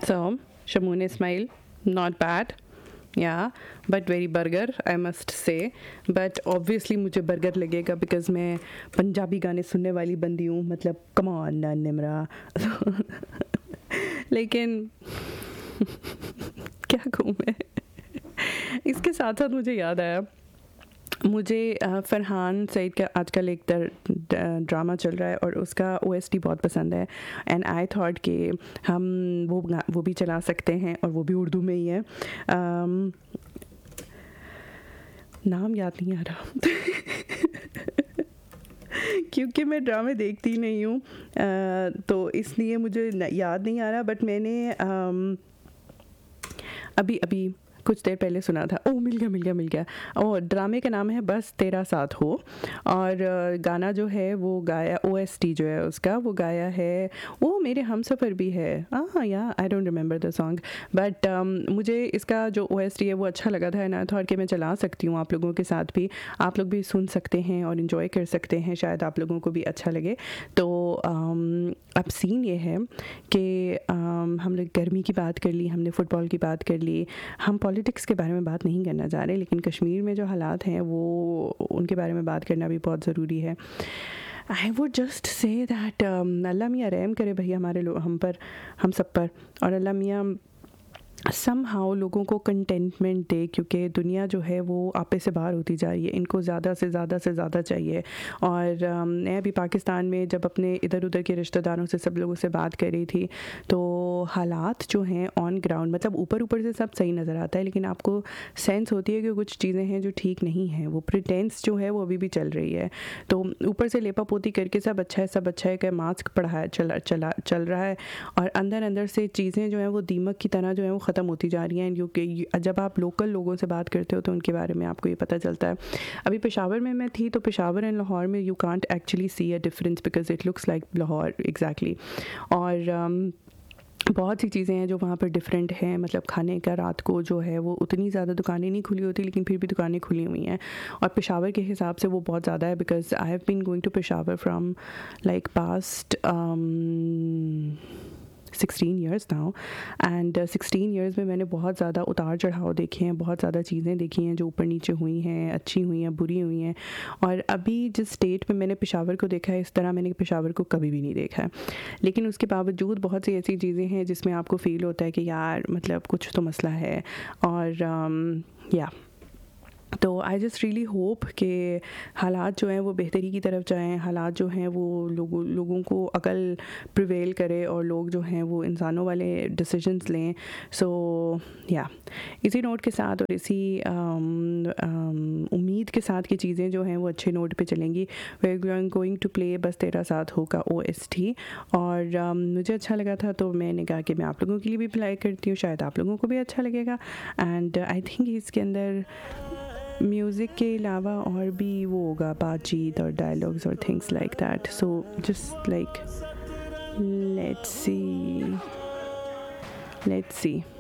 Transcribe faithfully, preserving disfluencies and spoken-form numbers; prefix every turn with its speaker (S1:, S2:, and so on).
S1: So, Shamoon Ismail, not bad. Yeah, but very burger, I must say. But obviously मुझे burger लगेगा because मैं पंजाबी गाने सुनने वाली बंदी हूँ. मतलब come on ना निमरा. लेकिन क्या कहूँ मैं. इसके साथ साथ मुझे याद आया, मुझे फरहान सईद का आजकल एक ड्रामा चल रहा है और उसका ओएसटी बहुत पसंद है. एंड आई थॉट कि हम वो वो भी चला सकते हैं और वो भी उर्दू में ही है. um, नाम याद नहीं आ रहा क्योंकि मैं ड्रामे देखती नहीं हूँ, तो इसलिए मुझे याद नहीं आ रहा. बट मैंने um, अभी अभी कुछ देर पहले सुना था. ओह मिल गया मिल गया मिल गया और ड्रामे का नाम है बस तेरा साथ हो. और गाना जो है वो गाया, ओएसटी जो है उसका वो गाया है, वो मेरे हम सफ़र भी है. हाँ या I don't remember the song. But मुझे इसका जो ओएसटी है वो अच्छा लगा था. ना थॉट कि मैं चला सकती हूँ आप लोगों के साथ भी, आप लोग भी सुन सकते हैं और इन्जॉय कर सकते हैं, शायद आप लोगों को भी अच्छा लगे. तो um, अब सीन ये है कि um, हम लोग गर्मी की बात कर ली, हमने फ़ुटबॉल की बात कर ली, हम पॉलिटिक्स के बारे में बात नहीं करना चाह रहे, लेकिन कश्मीर में जो हालात हैं वो उनके बारे में बात करना भी बहुत ज़रूरी है. I would just say that अल्लाह मियाँ रहम करे भैया हमारे लोग हम पर, हम सब पर, और अल्लाह मियाँ समहाउ लोगों को कंटेंटमेंट दे, क्योंकि दुनिया जो है वो आपे से बाहर होती जा रही है. इनको ज़्यादा से ज़्यादा से ज़्यादा चाहिए. और um, मैं अभी पाकिस्तान में जब अपने इधर उधर के रिश्तेदारों से सब लोगों से बात कर रही थी, तो हालात जो हैं ऑन ग्राउंड, मतलब ऊपर ऊपर से सब सही नज़र आता है, लेकिन आपको सेंस होती है कि कुछ चीज़ें हैं जो ठीक नहीं हैं. वो प्रिटेंस जो है वो अभी भी चल रही है. तो ऊपर से लेपा पोती करके सब अच्छा है सब अच्छा है का मास्क पढ़ा चला चला चल रहा है, और अंदर अंदर से चीज़ें जो हैं वो दीमक की तरह जो है वो ख़त्म होती जा रही हैं. क्योंकि जब आप लोकल लोगों से बात करते हो तो उनके बारे में आपको ये पता चलता है. अभी पेशावर में मैं थी, तो पेशावर एंड लाहौर में you can't actually see a difference because it looks like Lahore exactly. और um, बहुत सी चीज़ें हैं जो वहाँ पर डिफरेंट हैं. मतलब खाने का रात को जो है वो उतनी ज़्यादा दुकानें नहीं खुली होती, लेकिन फिर भी दुकानें खुली हुई हैं. और पेशावर के हिसाब से वो बहुत ज़्यादा है, because I have been going to Peshawar from like past sixteen years now. And sixteen years में मैंने बहुत ज़्यादा उतार चढ़ाव देखे हैं, बहुत ज़्यादा चीज़ें देखी हैं जो ऊपर नीचे हुई हैं, अच्छी हुई हैं, बुरी हुई हैं. और अभी जिस स्टेट में मैंने पेशावर को देखा है, इस तरह मैंने पेशावर को कभी भी नहीं देखा है. लेकिन उसके बावजूद बहुत सी ऐसी चीज़ें हैं जिसमें आपको फ़ील होता है कि यार मतलब कुछ तो मसला है. और या um, तो आई जस्ट रियली होप कि हालात जो हैं वो बेहतरी की तरफ जाएं, हालात जो हैं वो लोगों लोगों को अकल प्रिवेल करे और लोग जो हैं वो इंसानों वाले डिसीजंस लें. सो या इसी नोट के साथ और इसी उम्मीद के साथ कि चीज़ें जो हैं वो अच्छे नोट पे चलेंगी. We are going to play बस तेरा साथ हो का ओ एस टी. और um, मुझे अच्छा लगा था तो मैंने कहा कि मैं आप लोगों के लिए भी प्ले करती हूँ, शायद आप लोगों को भी अच्छा लगेगा. एंड आई थिंक इसके अंदर म्यूज़िक के अलावा और भी वो होगा बातचीत और डायलॉग्स और things like that. So just like let's see let's see